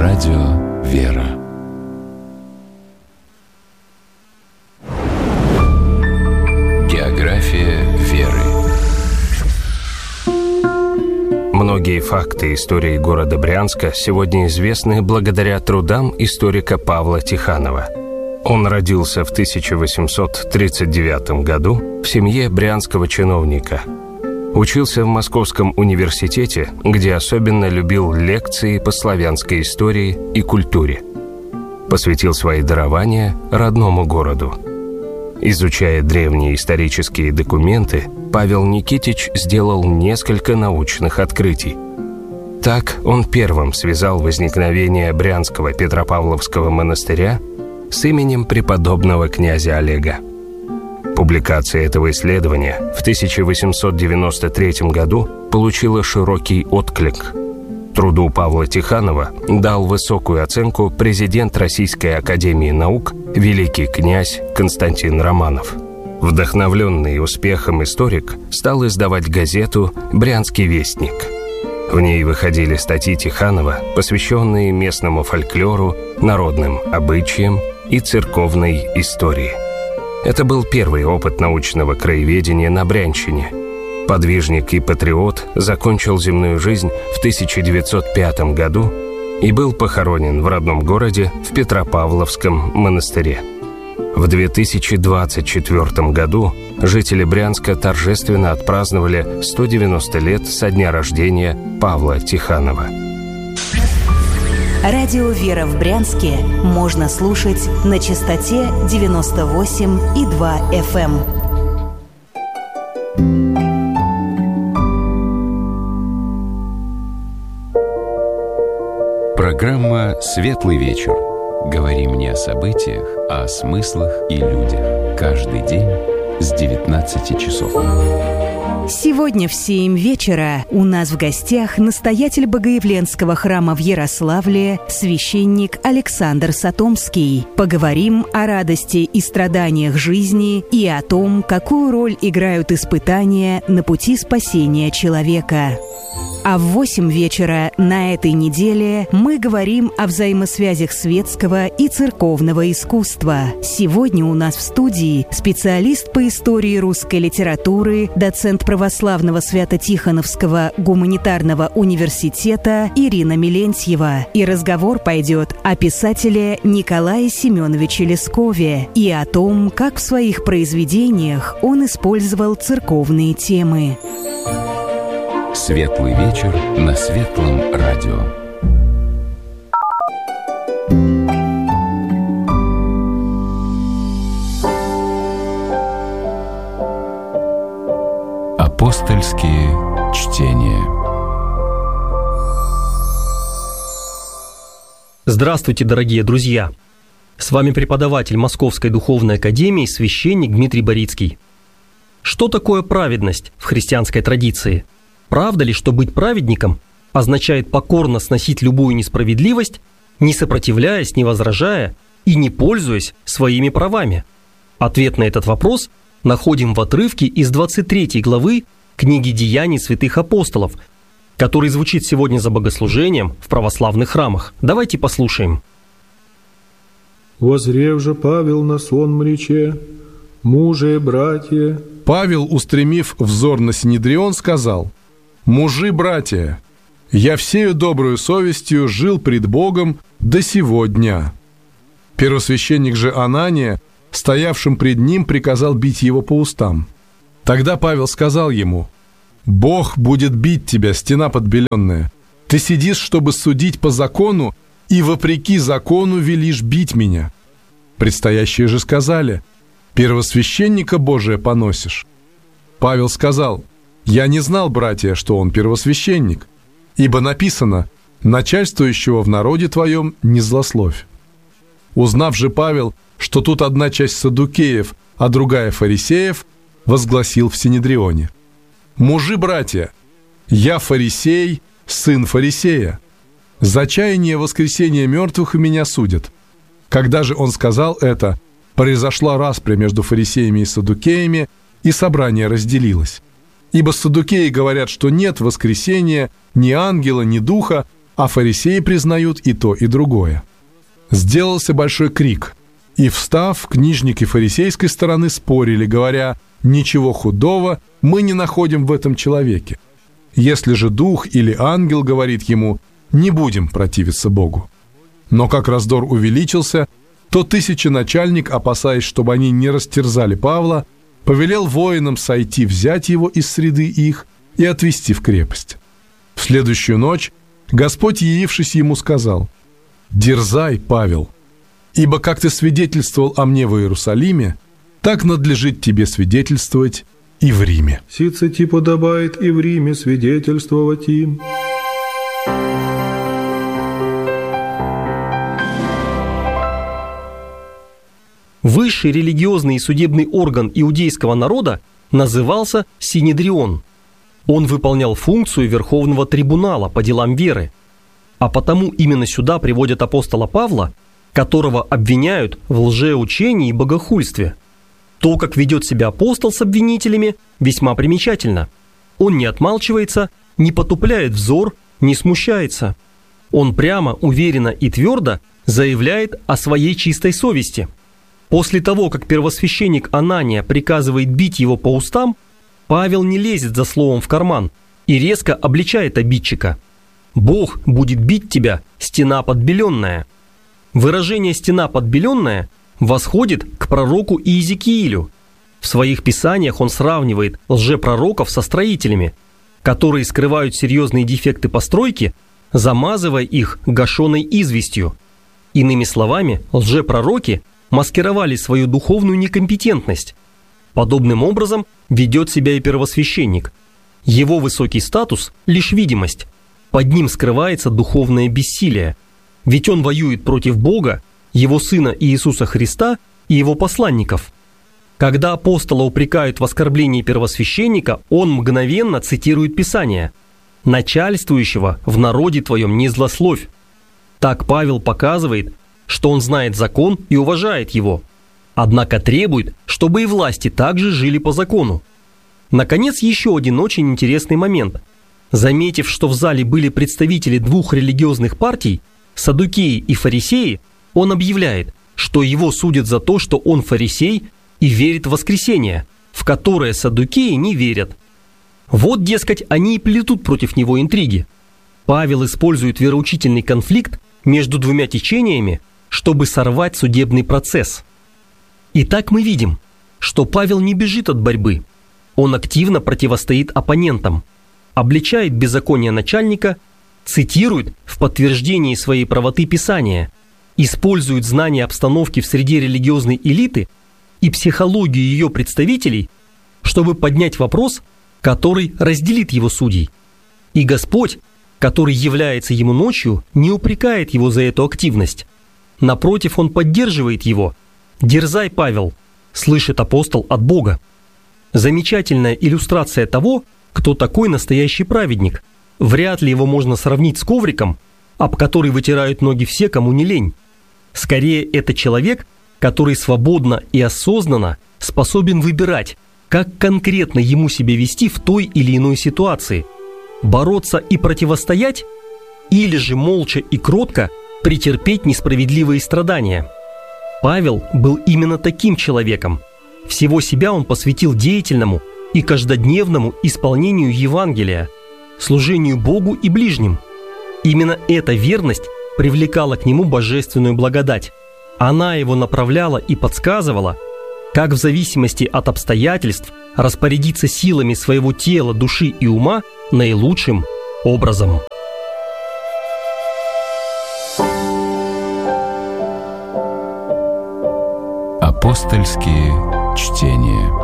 Радио «Вера». География веры. Многие факты истории города Брянска сегодня известны благодаря трудам историка Павла Тиханова. Он родился в 1839 году в семье брянского чиновника. Учился в Московском университете, где особенно любил лекции по славянской истории и культуре. Посвятил свои дарования родному городу. Изучая древние исторические документы, Павел Никитич сделал несколько научных открытий. Так он первым связал возникновение Брянского Петропавловского монастыря с именем преподобного князя Олега. Публикация этого исследования в 1893 году получила широкий отклик. Труду Павла Тиханова дал высокую оценку президент Российской академии наук, великий князь Константин Романов. Вдохновленный успехом историк стал издавать газету «Брянский вестник». В ней выходили статьи Тиханова, посвященные местному фольклору, народным обычаям и церковной истории. Это был первый опыт научного краеведения на Брянщине. Подвижник и патриот закончил земную жизнь в 1905 году и был похоронен в родном городе в Петропавловском монастыре. В 2024 году жители Брянска торжественно отпраздновали 190 лет со дня рождения Павла Тиханова. Радио «Вера» в Брянске можно слушать на частоте 98,2 FM. Программа «Светлый вечер». Говорим не о событиях, а о смыслах и людях. Каждый день с 19 часов. Сегодня в 7 вечера у нас в гостях настоятель Богоявленского храма в Ярославле, священник Александр Сатомский. Поговорим о радости и страданиях жизни и о том, какую роль играют испытания на пути спасения человека. А в 8 вечера на этой неделе мы говорим о взаимосвязях светского и церковного искусства. Сегодня у нас в студии специалист по истории русской литературы, доцент православного Свято-Тихоновского гуманитарного университета Ирина Мелентьева. И разговор пойдет о писателе Николае Семеновиче Лескове и о том, как в своих произведениях он использовал церковные темы. Светлый вечер на Светлом радио. Апостольские чтения. Здравствуйте, дорогие друзья! С вами преподаватель Московской духовной академии, священник Дмитрий Борицкий. Что такое праведность в христианской традиции? Правда ли, что быть праведником означает покорно сносить любую несправедливость, не сопротивляясь, не возражая и не пользуясь своими правами? Ответ на этот вопрос находим в отрывке из 23 главы книги «Деяний святых апостолов», который звучит сегодня за богослужением в православных храмах. Давайте послушаем. «Возрев же Павел на сонм рече, мужи, братья». Павел, устремив взор на Синедрион, сказал: «Мужи, братья, я всею добрую совестью жил пред Богом до сего дня». Первосвященник же Анания, стоявшим пред ним, приказал бить его по устам. Тогда Павел сказал ему: «Бог будет бить тебя, стена подбеленная. Ты сидишь, чтобы судить по закону, и вопреки закону велишь бить меня». Предстоящие же сказали: «Первосвященника Божия поносишь». Павел сказал: «Я не знал, братья, что он первосвященник, ибо написано: начальствующего в народе твоем не злословь». Узнав же Павел, что тут одна часть саддукеев, а другая фарисеев, возгласил в Синедрионе: «Мужи, братья, я фарисей, сын фарисея. За чаяние воскресения мертвых и меня судят». Когда же он сказал это, произошла распря между фарисеями и саддукеями, и собрание разделилось. Ибо саддукеи говорят, что нет воскресения ни ангела, ни духа, а фарисеи признают и то, и другое. Сделался большой крик, и, встав, книжники фарисейской стороны спорили, говоря: «Ничего худого мы не находим в этом человеке. Если же дух или ангел говорит ему, не будем противиться Богу». Но как раздор увеличился, то тысяченачальник, опасаясь, чтобы они не растерзали Павла, повелел воинам сойти, взять его из среды их и отвести в крепость. В следующую ночь Господь, явившись ему, сказал: «Дерзай, Павел, ибо как ты свидетельствовал о мне в Иерусалиме, так надлежит тебе свидетельствовать и в Риме». Сице ти подобает и в Риме свидетельствовать им. Высший религиозный и судебный орган иудейского народа назывался Синедрион. Он выполнял функцию Верховного трибунала по делам веры. А потому именно сюда приводят апостола Павла, которого обвиняют в лжеучении и богохульстве. То, как ведет себя апостол с обвинителями, весьма примечательно. Он не отмалчивается, не потупляет взор, не смущается. Он прямо, уверенно и твердо заявляет о своей чистой совести. После того, как первосвященник Анания приказывает бить его по устам, Павел не лезет за словом в карман и резко обличает обидчика. «Бог будет бить тебя, стена подбеленная». Выражение «стена подбеленная» восходит к пророку Иезекиилю. В своих писаниях он сравнивает лжепророков со строителями, которые скрывают серьезные дефекты постройки, замазывая их гашеной известью. Иными словами, лжепророки маскировали свою духовную некомпетентность. Подобным образом ведет себя и первосвященник. Его высокий статус – лишь видимость. Под ним скрывается духовное бессилие. Ведь он воюет против Бога, Его Сына Иисуса Христа и Его посланников. Когда апостола упрекают в оскорблении первосвященника, он мгновенно цитирует Писание: «Начальствующего в народе твоем не злословь». Так Павел показывает, что он знает закон и уважает его. Однако требует, чтобы и власти также жили по закону. Наконец, еще один очень интересный момент. Заметив, что в зале были представители двух религиозных партий, саддукеи и фарисеи, он объявляет, что его судят за то, что он фарисей и верит в воскресение, в которое саддукеи не верят. Вот, дескать, они и плетут против него интриги. Павел использует вероучительный конфликт между двумя течениями, чтобы сорвать судебный процесс. Итак, мы видим, что Павел не бежит от борьбы. Он активно противостоит оппонентам, обличает беззаконие начальника, цитирует в подтверждении своей правоты Писания, использует знания обстановки в среде религиозной элиты и психологию ее представителей, чтобы поднять вопрос, который разделит его судей. И Господь, который является ему ночью, не упрекает его за эту активность. Напротив, он поддерживает его. «Дерзай, Павел», слышит апостол от Бога. Замечательная иллюстрация того, кто такой настоящий праведник. Вряд ли его можно сравнить с ковриком, об который вытирают ноги все, кому не лень. Скорее, это человек, который свободно и осознанно способен выбирать, как конкретно ему себя вести в той или иной ситуации. Бороться и противостоять, или же молча и кротко претерпеть несправедливые страдания. Павел был именно таким человеком. Всего себя он посвятил деятельному и каждодневному исполнению Евангелия, служению Богу и ближним. Именно эта верность привлекала к нему божественную благодать. Она его направляла и подсказывала, как в зависимости от обстоятельств распорядиться силами своего тела, души и ума наилучшим образом. Апостольские чтения.